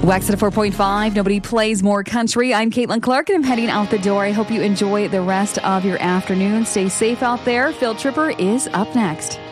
Wax at a 4.5. Nobody plays more country. I'm Caitlin Clark, and I'm heading out the door. I hope you enjoy the rest of your afternoon. Stay safe out there. Phil Tripper is up next.